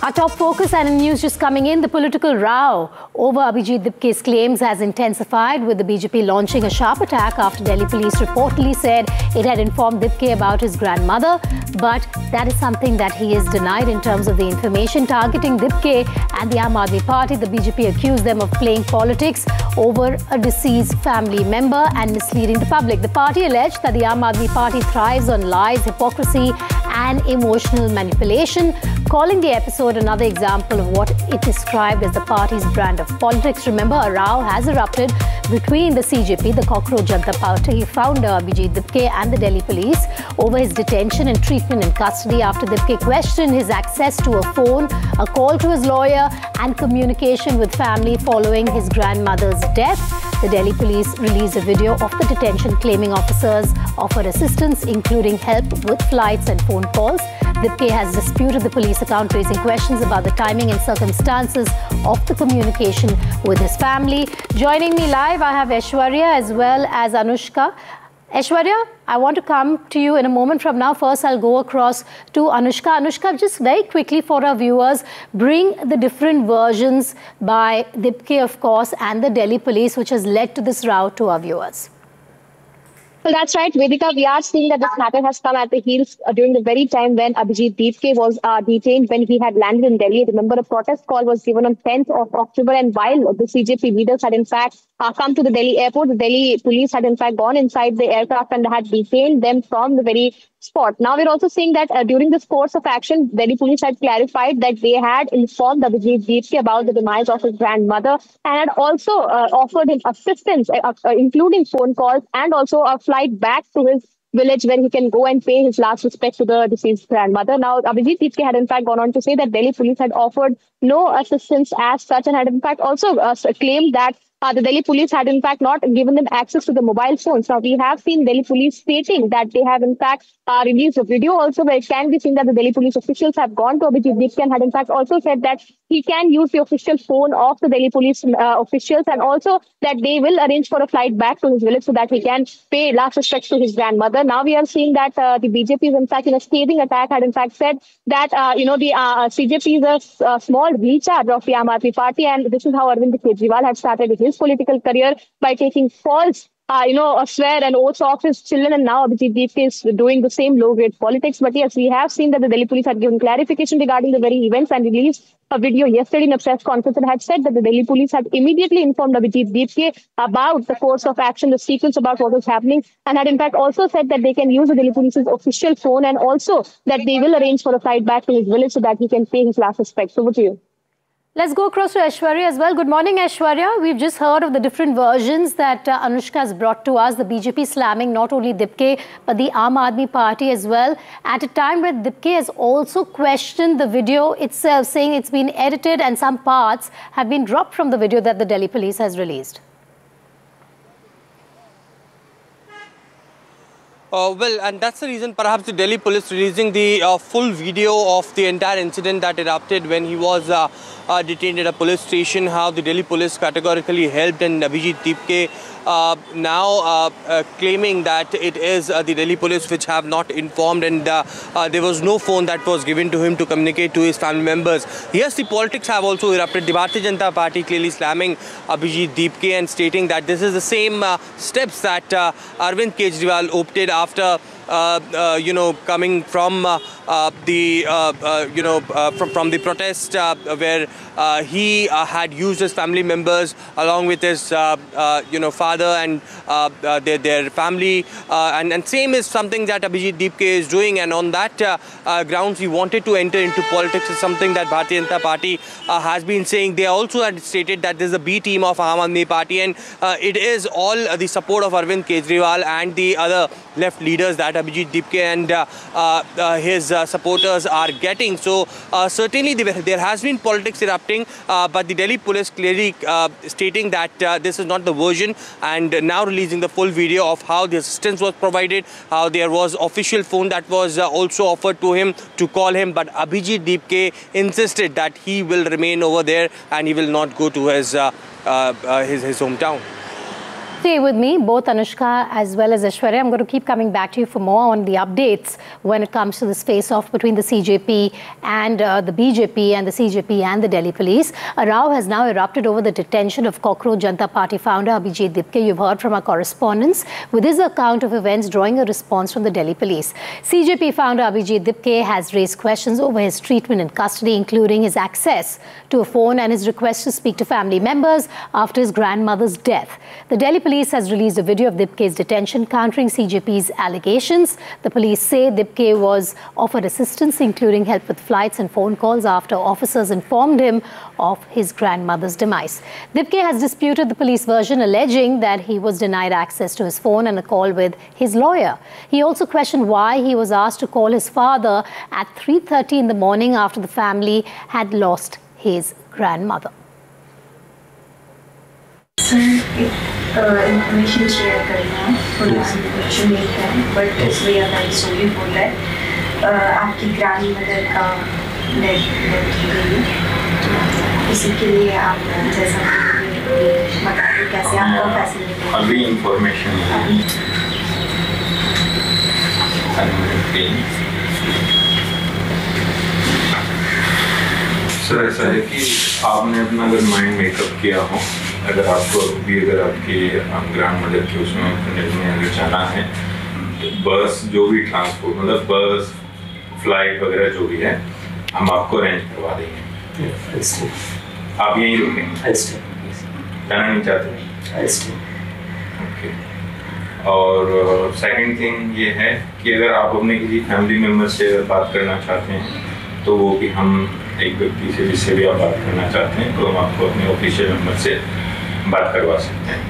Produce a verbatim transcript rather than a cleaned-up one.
Our top focus and news just coming in, the political row over Abhijit Dipke's claims has intensified, with the B J P launching a sharp attack after Delhi police reportedly said it had informed Dipke about his grandmother. But that is something that he is denied in terms of the information. Targeting Dipke and the Aam Aadmi Party, the B J P accused them of playing politics over a deceased family member and misleading the public. The party alleged that the Aam Aadmi Party thrives on lies, hypocrisy and emotional manipulation, calling the episode another example of what it described as the party's brand of politics. Remember, a row has erupted between the C J P, the Cockroach Janata Party founder Abhijit Dipke, and the Delhi police over his detention and treatment in custody after Dipke questioned his access to a phone, a call to his lawyer and communication with family following his grandmother's death. The Delhi police released a video of the detention, claiming officers offered assistance, including help with flights and phone calls. Dipke has disputed the police account, raising questions about the timing and circumstances of the communication with his family. Joining me live, I have Aishwarya as well as Anushka. Aishwarya, I want to come to you in a moment from now. First, I'll go across to Anushka. Anushka, just very quickly for our viewers, bring the different versions by Dipke, of course, and the Delhi police, which has led to this row, to our viewers. Well, that's right, Vedika. We are seeing that this matter has come at the heels uh, during the very time when Abhijit Dipke was uh, detained when he had landed in Delhi. Remember, a protest call was given on tenth of October, and while the C J P leaders had in fact uh, come to the Delhi airport, the Delhi police had in fact gone inside the aircraft and had detained them from the very spot. Now, we're also seeing that uh, during this course of action, Delhi police had clarified that they had informed Abhijit Dipke about the demise of his grandmother and had also uh, offered him assistance, uh, uh, including phone calls and also a flight back to his village where he can go and pay his last respect to the deceased grandmother. Now, Abhijit Dipke had in fact gone on to say that Delhi police had offered no assistance as such and had in fact also uh, claimed that Uh, the Delhi police had in fact not given them access to the mobile phones. Now, we have seen Delhi police stating that they have in fact uh, released a video also where it can be seen that the Delhi police officials have gone to Abhijit Dipke and had in fact also said that he can use the official phone of the Delhi police uh, officials, and also that they will arrange for a flight back to his village so that he can pay last respects to his grandmother. Now, we are seeing that uh, the B J P is in fact in a scathing attack had in fact said that, uh, you know, the uh, C J P is a uh, small recharge of the Aam Aadmi Party, and this is how Arvind Kejriwal had started his political career, by taking false, uh, you know, a swear and oaths of his children, and now Abhijit Dipke is doing the same low-grade politics. But yes, we have seen that the Delhi police had given clarification regarding the very events and released a video yesterday in a press conference and had said that the Delhi police had immediately informed Abhijit Dipke about the course of action, the sequence about what was happening, and had in fact also said that they can use the Delhi police's official phone, and also that they will arrange for a flight back to his village so that he can pay his last respects. Over to you. Let's go across to Aishwarya as well. Good morning, Aishwarya. We've just heard of the different versions that uh, Anushka has brought to us. The B J P slamming not only Dipke, but the Aam Aadmi Party as well, at a time where Dipke has also questioned the video itself, saying it's been edited and some parts have been dropped from the video that the Delhi police has released. Uh, well, and that's the reason perhaps the Delhi police releasing the uh, full video of the entire incident that erupted when he was uh, uh, detained at a police station, how the Delhi police categorically helped, and Abhijit Dipke uh, now uh, uh, claiming that it is uh, the Delhi police which have not informed, and uh, uh, there was no phone that was given to him to communicate to his family members. Yes, the politics have also erupted. The Bharatiya Janata Party clearly slamming Abhijit Dipke and stating that this is the same uh, steps that uh, Arvind Kejriwal opted after Uh, uh, you know, coming from uh, uh, the, uh, uh, you know, uh, from, from the protest uh, where uh, he uh, had used his family members along with his, uh, uh, you know, father and uh, uh, their, their family. Uh, and, and same is something that Abhijit Dipke is doing. And on that uh, uh, grounds, he wanted to enter into politics, is something that Bharatiya Janata Party uh, has been saying. They also had stated that this is a B team of Aam Aadmi Party, and uh, it is all uh, the support of Arvind Kejriwal and the other left leaders that Abhijit Dipke and uh, uh, his uh, supporters are getting. So uh, certainly there has been politics erupting, uh, but the Delhi police clearly uh, stating that uh, this is not the version, and now releasing the full video of how the assistance was provided, how there was official phone that was uh, also offered to him to call him, but Abhijit Dipke insisted that he will remain over there and he will not go to his uh, uh, uh, his, his hometown. Stay with me, both Anushka as well as Aishwarya. I'm going to keep coming back to you for more on the updates when it comes to this face-off between the C J P and uh, the B J P and the C J P and the Delhi police. A row has now erupted over the detention of Cockroach Janata Party founder Abhijit Dipke. You've heard from our correspondents with his account of events drawing a response from the Delhi police. C J P founder Abhijit Dipke has raised questions over his treatment in custody, including his access to a phone and his request to speak to family members after his grandmother's death. The Delhi police has released a video of Dipke's detention countering C J P's allegations. The police say Dipke was offered assistance, including help with flights and phone calls after officers informed him of his grandmother's demise. Dipke has disputed the police version, alleging that he was denied access to his phone and a call with his lawyer. He also questioned why he was asked to call his father at three thirty in the morning after the family had lost his grandmother. Sir information share करना थोड़ा unfortunate है, but it's we are very sorry for that. आपकी grand mother का death हो गई, इसी के लिए आप जैसा बताइए कैसे आपका फैसिलिटी। अभी इंफॉर्मेशन सर ऐसा है कि आपने अपना अगर माइंड मेकअप किया हो, अगर आपको भी अगर आपकी ग्रैंड मदर के उसमें में अगर जाना है तो बस जो भी ट्रांसपोर्ट मतलब बस फ्लाइट वगैरह जो भी है हम आपको अरेंज करवा देंगे। आप यहीं रुकेंगे, जाना नहीं चाहते? ओके। और सेकंड थिंग ये है कि अगर आप अपने किसी फैमिली मेम्बर से बात करना चाहते हैं तो वो भी हम एक व्यक्ति से जिससे भी आप बात करना चाहते हैं तो हम आपको अपने ऑफिशियल नंबर से बात करवा सकते हैं।